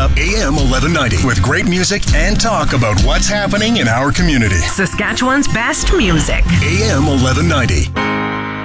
up AM 1190 with great music and talk about what's happening in our community. Saskatchewan's best music. AM 1190.